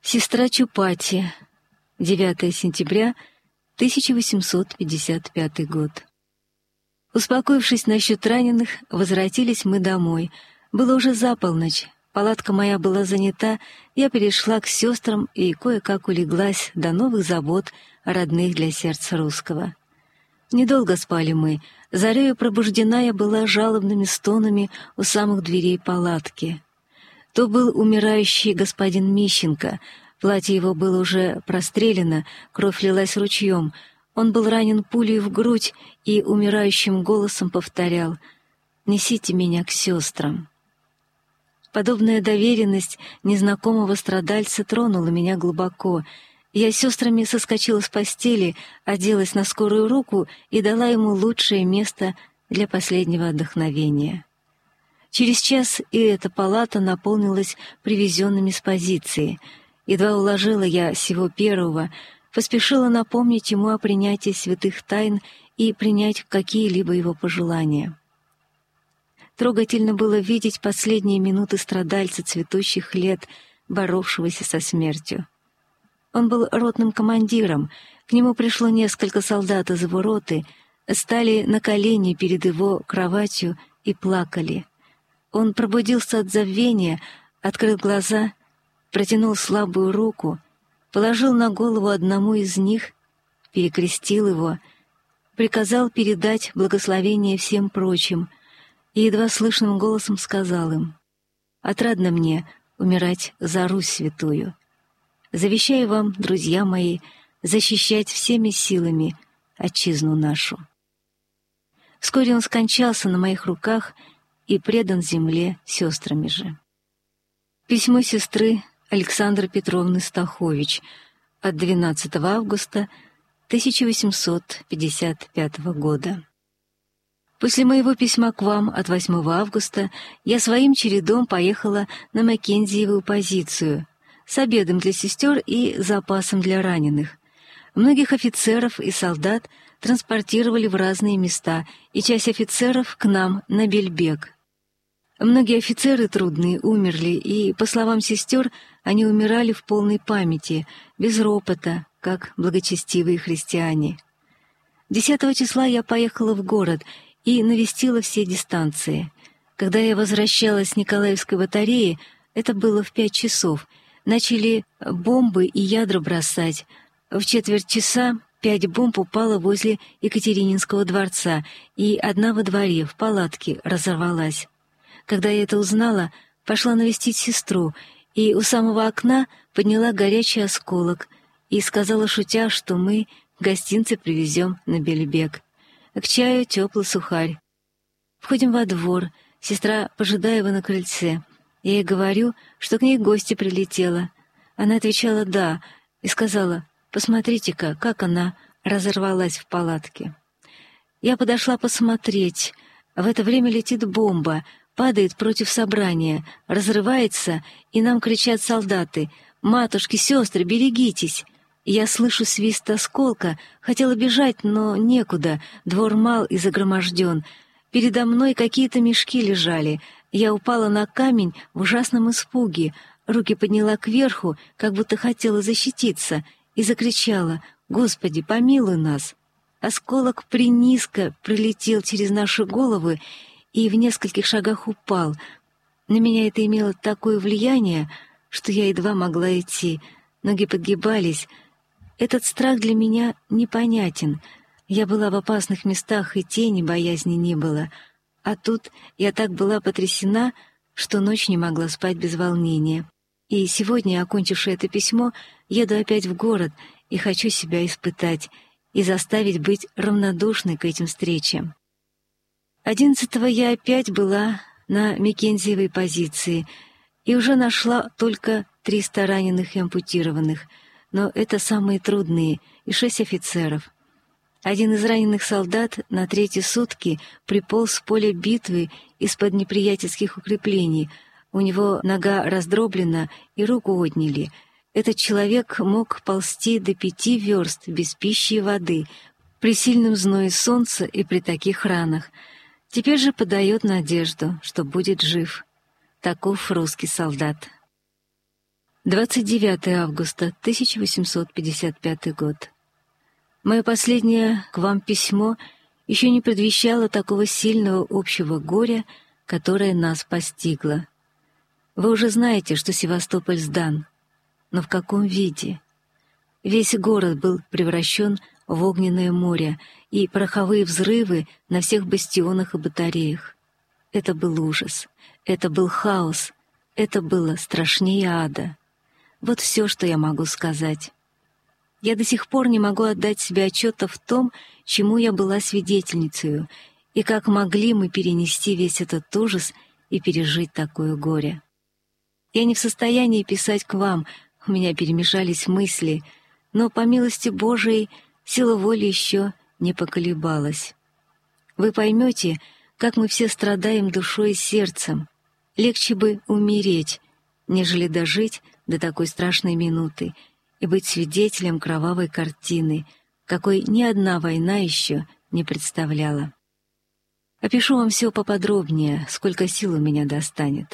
Сестра Чупати. 9 сентября 1855 год. Успокоившись насчет раненых, возвратились мы домой. Было уже за полночь. Палатка моя была занята, я перешла к сестрам и кое-как улеглась до новых забот, родных для сердца русского. Недолго спали мы. Зарею пробуждена я была жалобными стонами у самых дверей палатки. То был умирающий господин Мищенко. Платье его было уже прострелено, кровь лилась ручьем. Он был ранен пулей в грудь и умирающим голосом повторял: «Несите меня к сестрам». Подобная доверенность незнакомого страдальца тронула меня глубоко. Я с сестрами соскочила с постели, оделась на скорую руку и дала ему лучшее место для последнего отдохновения. Через час и эта палата наполнилась привезенными с позиции. Едва уложила я сего первого, поспешила напомнить ему о принятии святых тайн и принять какие-либо его пожелания. Трогательно было видеть последние минуты страдальца цветущих лет, боровшегося со смертью. Он был ротным командиром, к нему пришло несколько солдат из его роты, стали на колени перед его кроватью и плакали. Он пробудился от забвения, открыл глаза, протянул слабую руку, положил на голову одному из них, перекрестил его, приказал передать благословение всем прочим и едва слышным голосом сказал им: «Отрадно мне умирать за Русь святую. Завещаю вам, друзья мои, защищать всеми силами отчизну нашу». Вскоре он скончался на моих руках и предан земле сестрами же. Письмо сестры Александры Петровны Стахович от 12 августа 1855 года. После моего письма к вам от 8 августа я своим чередом поехала на Маккензиевую позицию с обедом для сестер и запасом для раненых. Многих офицеров и солдат транспортировали в разные места, и часть офицеров к нам на Бельбек. Многие офицеры трудные умерли, и, по словам сестер, они умирали в полной памяти, без ропота, как благочестивые христиане. 10 числа я поехала в город и навестила все дистанции. Когда я возвращалась с Николаевской батареи, это было в 5 часов, начали бомбы и ядра бросать. В четверть часа 5 бомб упало возле Екатерининского дворца, и одна во дворе, в палатке, разорвалась. Когда я это узнала, пошла навестить сестру, и у самого окна подняла горячий осколок и сказала, шутя, что мы гостинцы привезем на Бельбек. К чаю теплый сухарь. Входим во двор, сестра Пожидаева на крыльце. Я ей говорю, что к ней гостья прилетела. Она отвечала «да» и сказала: «Посмотрите-ка, как она разорвалась в палатке». Я подошла посмотреть. В это время летит бомба, падает против собрания, разрывается, и нам кричат солдаты: «Матушки, сестры, берегитесь!» Я слышу свист осколка, хотела бежать, но некуда, двор мал и загроможден. Передо мной какие-то мешки лежали. Я упала на камень в ужасном испуге, руки подняла кверху, как будто хотела защититься, и закричала: «Господи, помилуй нас!» Осколок принизко пролетел через наши головы и в нескольких шагах упал. На меня это имело такое влияние, что я едва могла идти. Ноги подгибались. Этот страх для меня непонятен. Я была в опасных местах, и тени боязни не было. А тут я так была потрясена, что ночь не могла спать без волнения. И сегодня, окончивши это письмо, еду опять в город и хочу себя испытать и заставить быть равнодушной к этим встречам. 11-го я опять была на Маккензиевой позиции и уже нашла только 300 раненых и ампутированных, но это самые трудные, и 6 офицеров. Один из раненых солдат на 3-е сутки приполз с поля битвы из-под неприятельских укреплений. У него нога раздроблена и руку отняли. Этот человек мог ползти до 5 верст без пищи и воды, при сильном зное солнца и при таких ранах. Теперь же подает надежду, что будет жив. Таков русский солдат. 29 августа 1855 год. Мое последнее к вам письмо еще не предвещало такого сильного общего горя, которое нас постигло. Вы уже знаете, что Севастополь сдан, но в каком виде? Весь город был превращен в огненное море и пороховые взрывы на всех бастионах и батареях. Это был ужас, это был хаос, это было страшнее ада. Вот все, что я могу сказать. Я до сих пор не могу отдать себе отчета в том, чему я была свидетельницей, и как могли мы перенести весь этот ужас и пережить такое горе. Я не в состоянии писать к вам, у меня перемешались мысли, но, по милости Божией, сила воли еще не поколебалась. Вы поймете, как мы все страдаем душой и сердцем. Легче бы умереть, нежели дожить до такой страшной минуты и быть свидетелем кровавой картины, какой ни одна война еще не представляла. Опишу вам все поподробнее, сколько сил у меня достанет.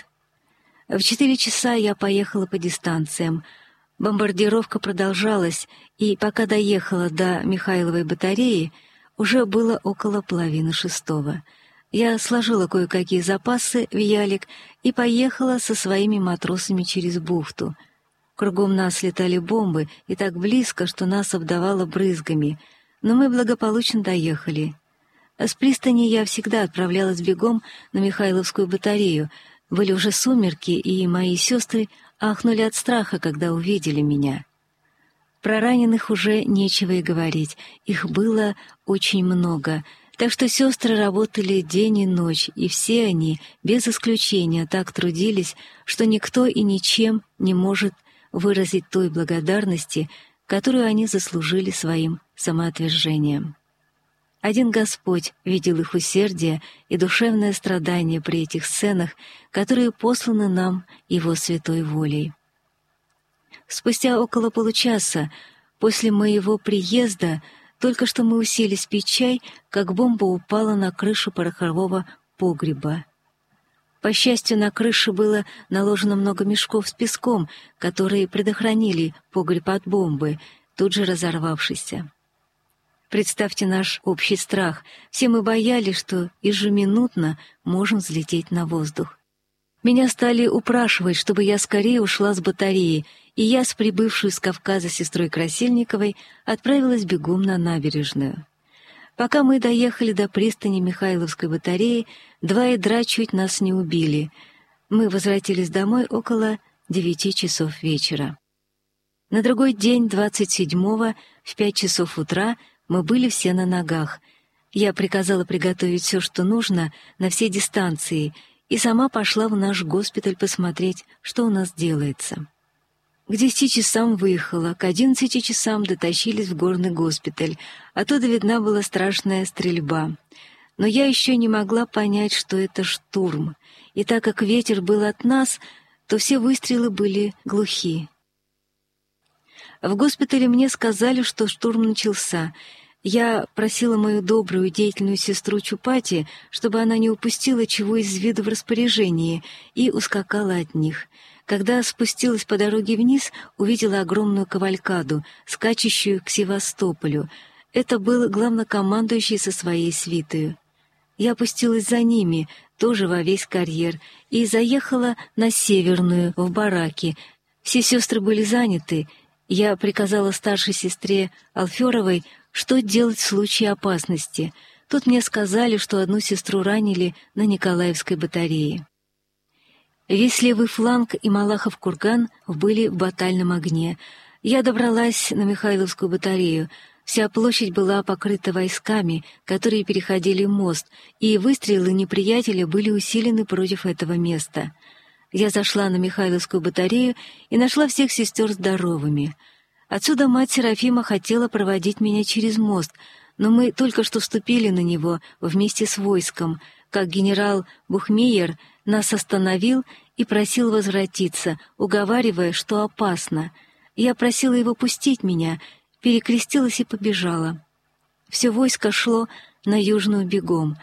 В 4 часа я поехала по дистанциям. Бомбардировка продолжалась, и пока доехала до Михайловой батареи, уже было около 5:30. Я сложила кое-какие запасы в ялик и поехала со своими матросами через бухту. Кругом нас летали бомбы, и так близко, что нас обдавало брызгами, но мы благополучно доехали. С пристани я всегда отправлялась бегом на Михайловскую батарею. Были уже сумерки, и мои сестры ахнули от страха, когда увидели меня. Про раненых уже нечего и говорить, их было очень много, так что сестры работали день и ночь, и все они, без исключения, так трудились, что никто и ничем не может выразить той благодарности, которую они заслужили своим самоотвержением. Один Господь видел их усердие и душевное страдание при этих сценах, которые посланы нам Его святой волей. Спустя около получаса после моего приезда только что мы уселись пить чай, как бомба упала на крышу порохового погреба. По счастью, на крыше было наложено много мешков с песком, которые предохранили погреб от бомбы, тут же разорвавшейся. Представьте наш общий страх. Все мы боялись, что ежеминутно можем взлететь на воздух. Меня стали упрашивать, чтобы я скорее ушла с батареи, и я с прибывшей с Кавказа сестрой Красильниковой отправилась бегом на набережную. Пока мы доехали до пристани Михайловской батареи, 2 ядра чуть нас не убили. Мы возвратились домой около 9 часов вечера. На другой день, 27-го, в 5 часов утра, мы были все на ногах. Я приказала приготовить все, что нужно, на все дистанции, и сама пошла в наш госпиталь посмотреть, что у нас делается. К 10 часам выехала, к 11 часам дотащились в горный госпиталь. Оттуда видна была страшная стрельба. Но я еще не могла понять, что это штурм. И так как ветер был от нас, то все выстрелы были глухи. В госпитале мне сказали, что штурм начался. Я просила мою добрую деятельную сестру Чупати, чтобы она не упустила чего из виду в распоряжении, и ускакала от них. Когда спустилась по дороге вниз, увидела огромную кавалькаду, скачущую к Севастополю. Это был главнокомандующий со своей свитою. Я опустилась за ними, тоже во весь карьер, и заехала на Северную, в бараки. Все сестры были заняты. Я приказала старшей сестре Алферовой, что делать в случае опасности. Тут мне сказали, что одну сестру ранили на Николаевской батарее. Весь левый фланг и Малахов курган были в батальном огне. Я добралась на Михайловскую батарею. Вся площадь была покрыта войсками, которые переходили мост, и выстрелы неприятеля были усилены против этого места. Я зашла на Михайловскую батарею и нашла всех сестер здоровыми. Отсюда мать Серафима хотела проводить меня через мост, но мы только что вступили на него вместе с войском, как генерал Бухмейер нас остановил и просил возвратиться, уговаривая, что опасно. Я просила его пустить меня, перекрестилась и побежала. Все войско шло на южную бегом.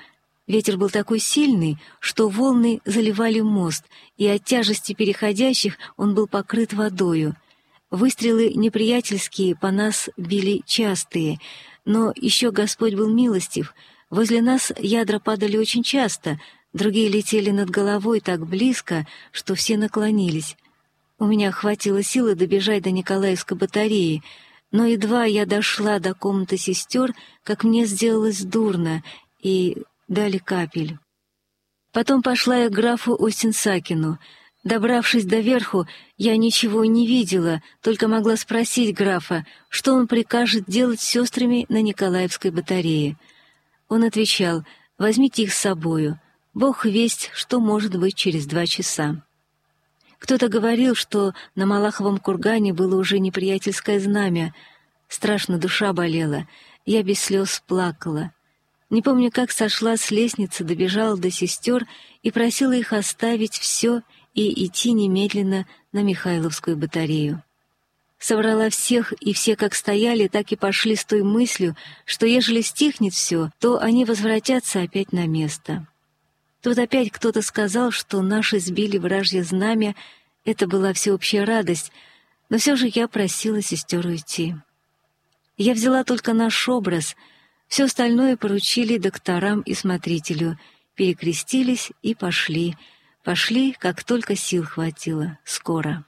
Ветер был такой сильный, что волны заливали мост, и от тяжести переходящих он был покрыт водою. Выстрелы неприятельские по нас били частые, но еще Господь был милостив. Возле нас ядра падали очень часто, другие летели над головой так близко, что все наклонились. У меня хватило силы добежать до Николаевской батареи, но едва я дошла до комнаты сестер, как мне сделалось дурно, и дали капель. Потом пошла я к графу Остинсакину. Добравшись до верху, я ничего не видела, только могла спросить графа, что он прикажет делать с сестрами на Николаевской батарее. Он отвечал: «Возьмите их с собою. Бог весть, что может быть через 2 часа». Кто-то говорил, что на Малаховом кургане было уже неприятельское знамя. Страшно душа болела, я без слез плакала. Не помню, как сошла с лестницы, добежала до сестер и просила их оставить все и идти немедленно на Михайловскую батарею. Собрала всех, и все как стояли, так и пошли с той мыслью, что ежели стихнет все, то они возвратятся опять на место. Тут опять кто-то сказал, что наши сбили вражье знамя, это была всеобщая радость, но все же я просила сестер уйти. Я взяла только наш образ, все остальное поручили докторам и смотрителю, перекрестились и пошли. Пошли, как только сил хватило, скоро.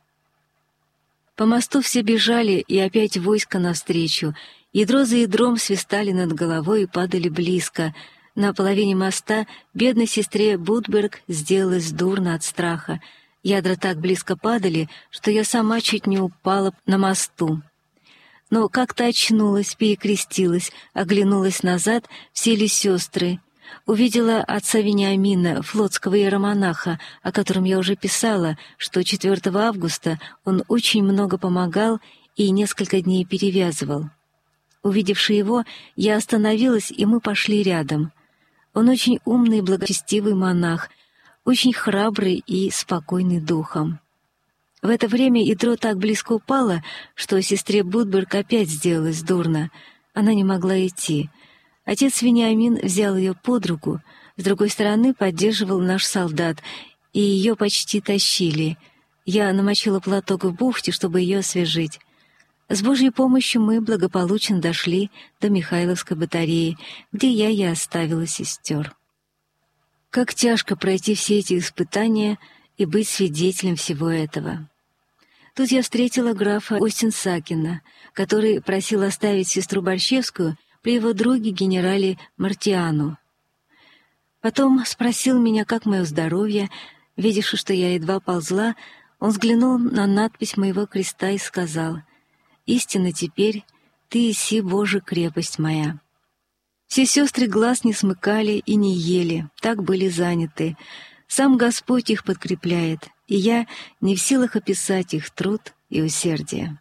По мосту все бежали, и опять войско навстречу. Ядро за ядром свистали над головой и падали близко. На половине моста бедной сестре Будберг сделалось дурно от страха. Ядра так близко падали, что я сама чуть не упала на мосту. Но как-то очнулась, перекрестилась, оглянулась назад, все ли сестры. Увидела отца Вениамина, флотского иеромонаха, о котором я уже писала, что 4 августа он очень много помогал и несколько дней перевязывал. Увидевши его, я остановилась, и мы пошли рядом. Он очень умный и благочестивый монах, очень храбрый и спокойный духом. В это время ядро так близко упало, что сестре Будберг опять сделалось дурно. Она не могла идти. Отец Вениамин взял ее под руку, с другой стороны поддерживал наш солдат, и ее почти тащили. Я намочила платок в бухте, чтобы ее освежить. С Божьей помощью мы благополучно дошли до Михайловской батареи, где я и оставила сестер. Как тяжко пройти все эти испытания и быть свидетелем всего этого. Тут я встретила графа Остинсакина, который просил оставить сестру Борщевскую при его друге генерале Мартиану. Потом спросил меня, как мое здоровье. Видевши, что я едва ползла, он взглянул на надпись моего креста и сказал: «Истинно теперь ты еси, Боже, крепость моя». Все сестры глаз не смыкали и не ели, так были заняты. Сам Господь их подкрепляет, и я не в силах описать их труд и усердие.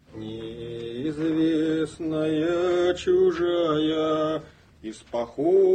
Неизвестная чужая из похода